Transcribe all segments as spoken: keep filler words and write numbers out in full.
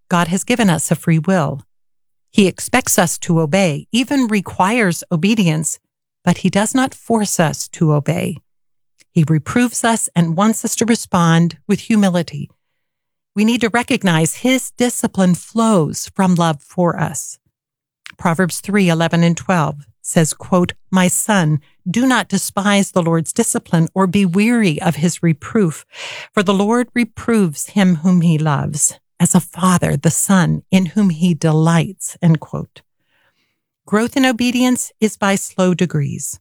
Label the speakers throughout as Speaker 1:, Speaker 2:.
Speaker 1: God has given us a free will. He expects us to obey, even requires obedience, but he does not force us to obey. He reproves us and wants us to respond with humility. We need to recognize his discipline flows from love for us. Proverbs three, eleven and twelve says, quote, "My son, do not despise the Lord's discipline or be weary of his reproof, for the Lord reproves him whom he loves, as a father the son in whom he delights," end quote. Growth in obedience is by slow degrees.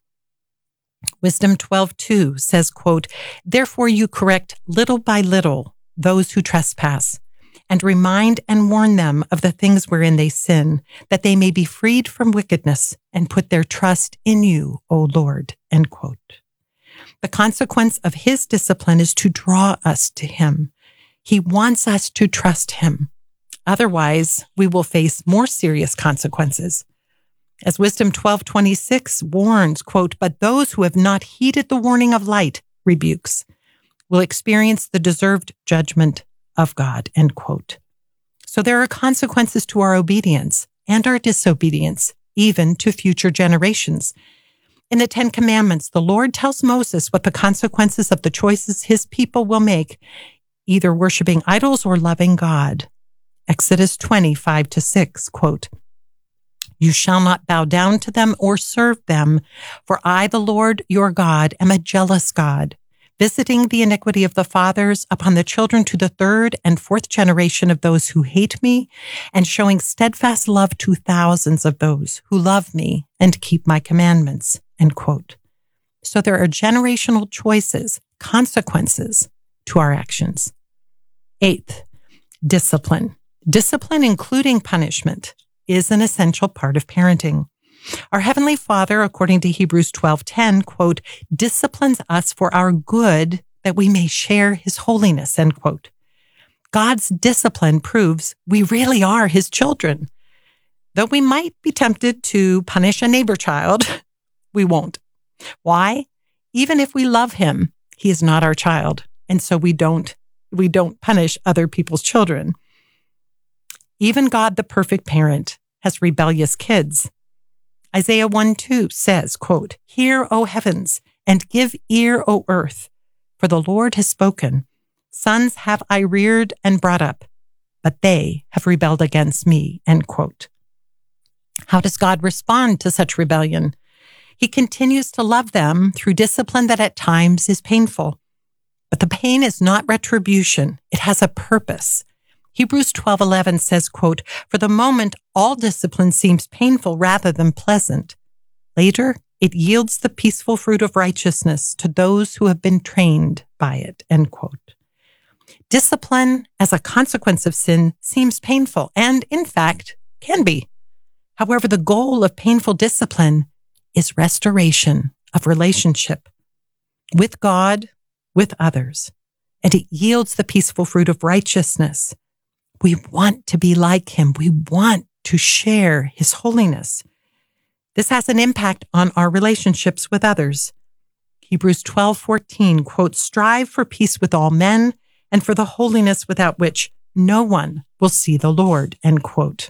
Speaker 1: Wisdom twelve two says, quote, "Therefore you correct little by little those who trespass, and remind and warn them of the things wherein they sin, that they may be freed from wickedness and put their trust in you, O Lord," end quote. The consequence of his discipline is to draw us to him. He wants us to trust him. Otherwise, we will face more serious consequences. As Wisdom twelve twenty-six warns, quote, "But those who have not heeded the warning of light," rebukes, "will experience the deserved judgment of God," end quote. So there are consequences to our obedience and our disobedience, even to future generations. In the Ten Commandments, the Lord tells Moses what the consequences of the choices his people will make, either worshiping idols or loving God. Exodus twenty, five to six, quote, "You shall not bow down to them or serve them, for I, the Lord your God, am a jealous God, visiting the iniquity of the fathers upon the children to the third and fourth generation of those who hate me, and showing steadfast love to thousands of those who love me and keep my commandments," end quote. So there are generational choices, consequences to our actions. Eighth, discipline. Discipline, including punishment, is an essential part of parenting. Our Heavenly Father, according to Hebrews twelve ten, quote, "disciplines us for our good, that we may share his holiness," end quote. God's discipline proves we really are his children. Though we might be tempted to punish a neighbor child, we won't. Why? Even if we love him, he is not our child, and so we don't, we don't punish other people's children. Even God, the perfect parent, has rebellious kids. Isaiah one two says, quote, "Hear, O heavens, and give ear, O earth, for the Lord has spoken. Sons have I reared and brought up, but they have rebelled against me," end quote. How does God respond to such rebellion? He continues to love them through discipline that at times is painful. But the pain is not retribution. It has a purpose. Hebrews twelve eleven says, quote, "For the moment, all discipline seems painful rather than pleasant. Later, it yields the peaceful fruit of righteousness to those who have been trained by it," end quote. Discipline as a consequence of sin seems painful and, in fact, can be. However, the goal of painful discipline is restoration of relationship with God, with others, and it yields the peaceful fruit of righteousness. We want to be like him. We want to share his holiness. This has an impact on our relationships with others. Hebrews twelve fourteen quotes, "Strive for peace with all men and for the holiness without which no one will see the Lord," end quote.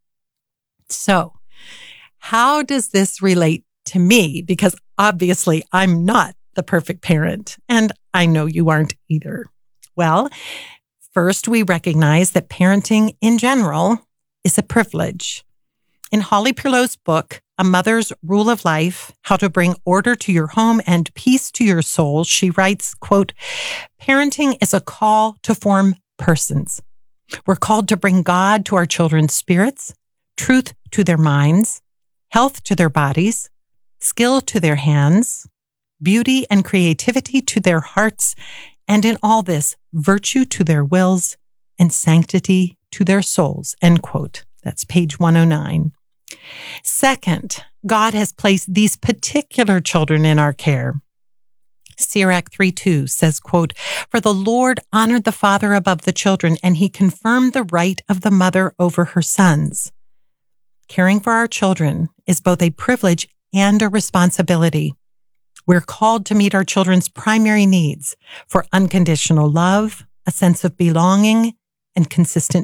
Speaker 1: So, how does this relate to me? Because obviously I'm not the perfect parent, and I know you aren't either. Well, first, we recognize that parenting in general is a privilege. In Holly Pierlot's book, A Mother's Rule of Life, How to Bring Order to Your Home and Peace to Your Soul, she writes, quote, "Parenting is a call to form persons. We're called to bring God to our children's spirits, truth to their minds, health to their bodies, skill to their hands, beauty and creativity to their hearts, and in all this, virtue to their wills and sanctity to their souls," end quote. That's page one oh nine. Second, God has placed these particular children in our care. Sirach three two says, quote, "For the Lord honored the father above the children, and he confirmed the right of the mother over her sons." Caring for our children is both a privilege and a responsibility. We're called to meet our children's primary needs for unconditional love, a sense of belonging, and consistent